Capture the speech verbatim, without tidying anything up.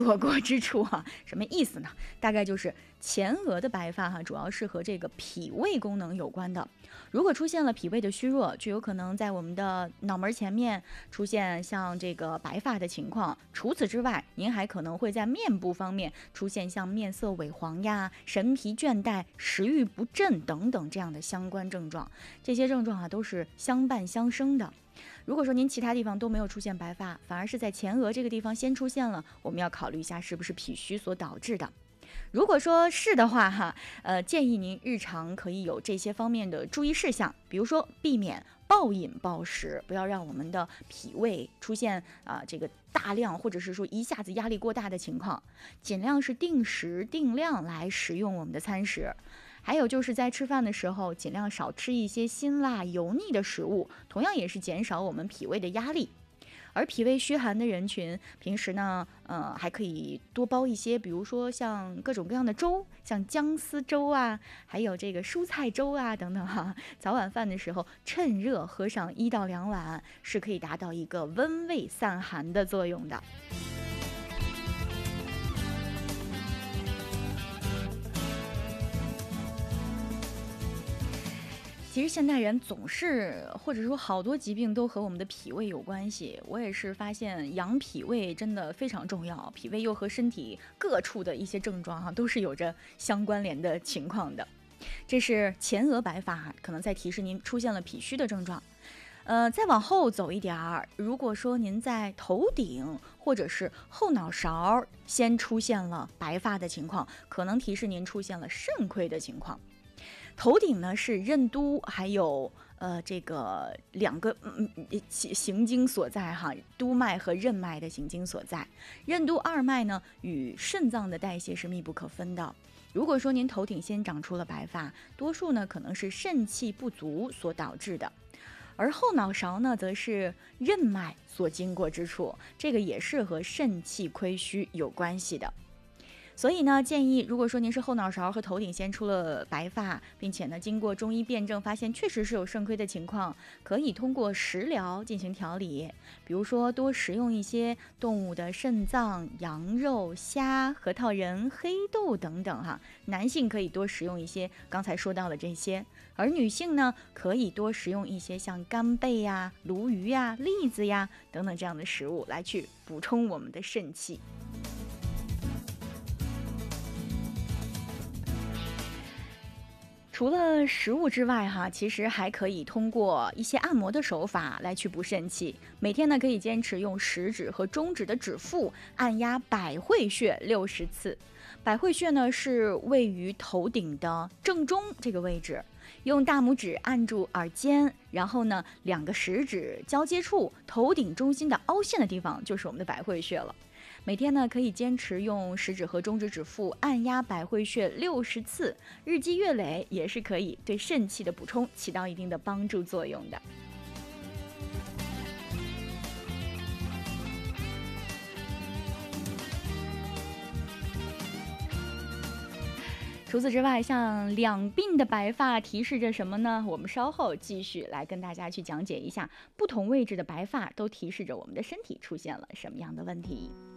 躲过之处啊，什么意思呢？大概就是前额的白发哈，主要是和这个脾胃功能有关的。如果出现了脾胃的虚弱，就有可能在我们的脑门前面出现像这个白发的情况。除此之外，您还可能会在面部方面出现像面色萎黄呀、神疲倦怠、食欲不振等等这样的相关症状。这些症状啊都是相伴相生的。如果说您其他地方都没有出现白发，反而是在前额这个地方先出现了，我们要考虑一下是不是脾虚所导致的。如果说是的话哈，呃，建议您日常可以有这些方面的注意事项，比如说避免暴饮暴食，不要让我们的脾胃出现啊、呃、这个大量或者是说一下子压力过大的情况，尽量是定时定量来食用我们的餐食。还有就是在吃饭的时候，尽量少吃一些辛辣油腻的食物，同样也是减少我们脾胃的压力。而脾胃虚寒的人群，平时呢，呃，还可以多煲一些，比如说像各种各样的粥，像姜丝粥啊，还有这个蔬菜粥啊等等哈。早晚饭的时候，趁热喝上一到两碗，是可以达到一个温胃散寒的作用的。其实现代人总是，或者说好多疾病都和我们的脾胃有关系。我也是发现养脾胃真的非常重要，脾胃又和身体各处的一些症状哈、啊，都是有着相关联的情况的。这是前额白发，可能在提示您出现了脾虚的症状。呃，再往后走一点儿，如果说您在头顶或者是后脑勺先出现了白发的情况，可能提示您出现了肾亏的情况。头顶呢是任督，还有呃这个两个嗯行经所在哈，督脉和任脉的行经所在。任督二脉呢与肾脏的代谢是密不可分的。如果说您头顶先长出了白发，多数呢可能是肾气不足所导致的。而后脑勺呢，则是任脉所经过之处，这个也是和肾气亏虚有关系的。所以呢，建议如果说您是后脑勺和头顶先出了白发，并且呢经过中医辩证发现确实是有肾亏的情况，可以通过食疗进行调理，比如说多食用一些动物的肾脏、羊肉、虾、核桃仁、黑豆等等哈。男性可以多食用一些刚才说到的这些，而女性呢可以多食用一些像干贝呀、鲈鱼呀、栗子呀等等这样的食物来去补充我们的肾气。除了食物之外哈，其实还可以通过一些按摩的手法来去补肾气。每天呢可以坚持用食指和中指的指腹按压百会穴六十次。百会穴呢是位于头顶的正中这个位置，用大拇指按住耳尖，然后呢两个食指交接处，头顶中心的凹陷的地方就是我们的百会穴了。每天呢可以坚持用食指和中指指腹按压百会穴六十次，日积月累也是可以对肾气的补充起到一定的帮助作用的。除此之外，像两鬓的白发提示着什么呢？我们稍后继续来跟大家去讲解一下，不同位置的白发都提示着我们的身体出现了什么样的问题。